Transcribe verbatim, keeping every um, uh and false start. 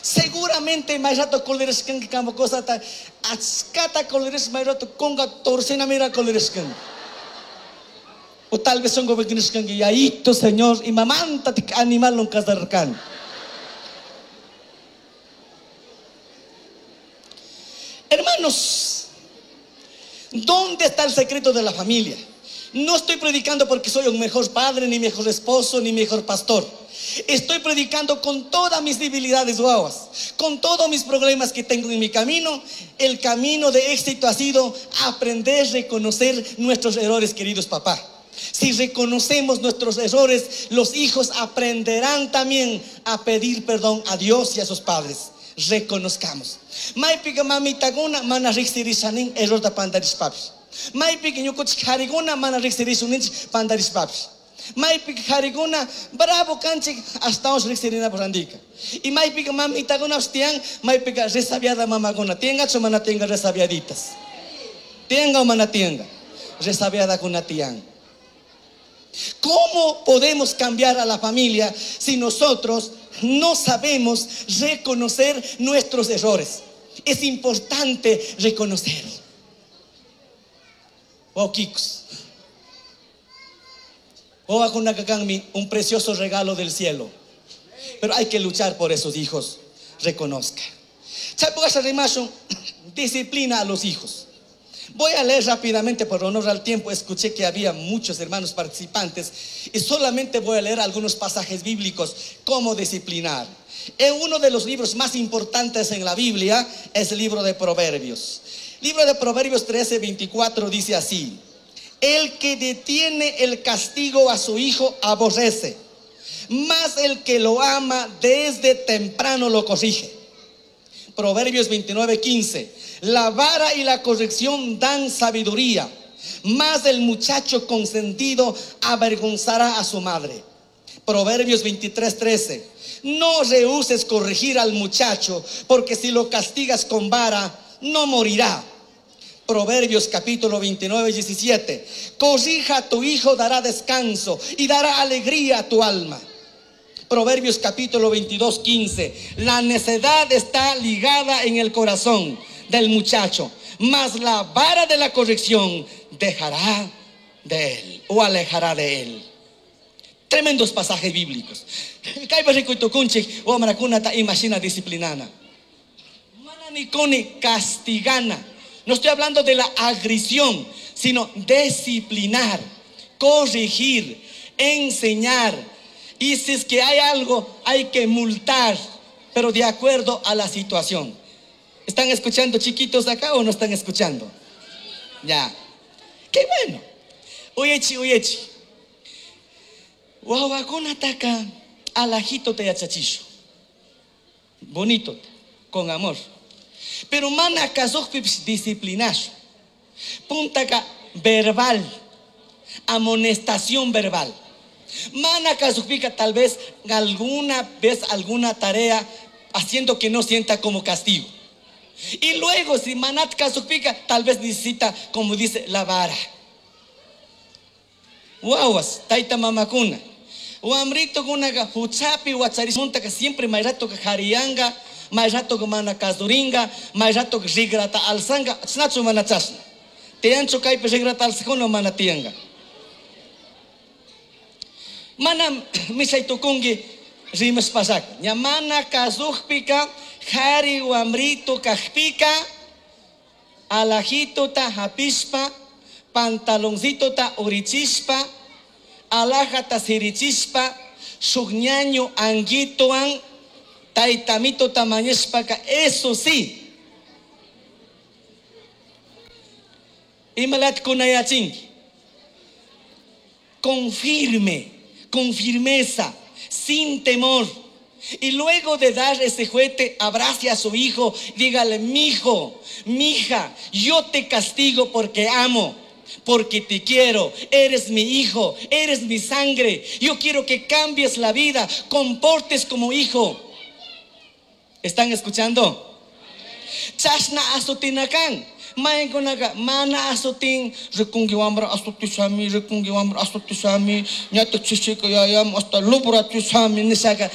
Seguramente may rato kolereskan ki kamo cosa ta askata koleres may rato konga torcena mira kolereskan. O tal vez son goberniskan ki yaito Señor y mamanta tik animal long kasarkan. Hermanos, ¿dónde está el secreto de la familia? No estoy predicando porque soy un mejor padre, ni mejor esposo, ni mejor pastor. Estoy predicando con todas mis debilidades, guaguas, con todos mis problemas que tengo en mi camino. El camino de éxito ha sido aprender a reconocer nuestros errores, queridos papás. Si reconocemos nuestros errores, los hijos aprenderán también a pedir perdón a Dios y a sus padres. Reconozcamos. Maipiga mamitaguna mana rixirishanin error da pandaris papis. Maipiga nyukuch hariguna mana rixirishanin pandaris papis. Maipiga hariguna bravo canchi hasta os rixirina porandika. Y maipiga mamitaguna hostian maipiga resabiada mamaguna. Tenga o mana tenga resabiaditas. Tenga o mana tenga resabiada con tian. ¿Cómo podemos cambiar a la familia si nosotros no sabemos reconocer nuestros errores? Es importante reconocer. Oh, Kikos. Oh, un precioso regalo del cielo. Pero hay que luchar por esos hijos. Reconozca. Disciplina a los hijos. Voy a leer rápidamente por honor al tiempo. Escuché que había muchos hermanos participantes y solamente voy a leer algunos pasajes bíblicos. Cómo disciplinar. En uno de los libros más importantes en la Biblia es el libro de Proverbios. Libro de Proverbios trece, veinticuatro dice así: el que detiene el castigo a su hijo aborrece, mas el que lo ama desde temprano lo corrige. Proverbios veintinueve, quince: la vara y la corrección dan sabiduría, mas el muchacho consentido avergonzará a su madre. Proverbios veintitrés, trece: no rehuses corregir al muchacho, porque si lo castigas con vara, no morirá. Proverbios capítulo veintinueve, diecisiete: corrija a tu hijo, dará descanso y dará alegría a tu alma. Proverbios capítulo veintidós, quince: la necedad está ligada en el corazón del muchacho, mas la vara de la corrección dejará de él o alejará de él. Tremendos pasajes bíblicos. Imagina disciplinana. Mananiconi castigana. No estoy hablando de la agresión, sino disciplinar, corregir, enseñar. Y si es que hay algo, hay que multar, pero de acuerdo a la situación. ¿Están escuchando, chiquitos, acá o no están escuchando? Ya. Qué bueno. Uyechi, uyechi. Wawakuna taka alajito te achachisho. Bonito, con amor. Pero mana kazokpips disciplinash. Puntaka verbal. Amonestación verbal. Mana kazukpika tal vez alguna vez alguna tarea haciendo que no sienta como castigo. Y luego si manat kazukpika tal vez necesita, como dice, la vara. Guaguas, taita mamakuna. Uamrito kunaga huchapi huacharisunta que siempre mai rato que jarianga, mai rato que mana kazuringa, mai rato que rigrata alzanga, snacho mana chasna. Te ancho kaipe rigrata alzakona mana tianga. Mana misaitukungi rimes pasak. Nyamana kazukpika jari uamrito kajpika, alajito ta hapispa, pantaloncito ta urichispa, alaja ta sirichispa, sugñaño anguitoan, taitamito tamañespaka. Eso sí. Imalat kunayachingi. Confirme, con firmeza, sin temor. Y luego de dar ese juguete, abrace a su hijo, dígale: mijo, mija, yo te castigo porque amo, porque te quiero, eres mi hijo, eres mi sangre, yo quiero que cambies la vida, comportes como hijo. ¿Están escuchando? Chasna asutinakan. Main ko naga mana asuting rekungi wambra asuti sami rekungi wambra asuti sami nyata chisi kayayam hasta lubra sami nisaka